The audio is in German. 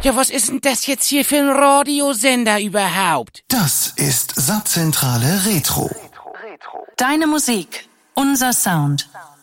Ja, was ist denn das jetzt hier für ein Radiosender überhaupt? Das ist Subzentrale Retro. Deine Musik, unser Sound.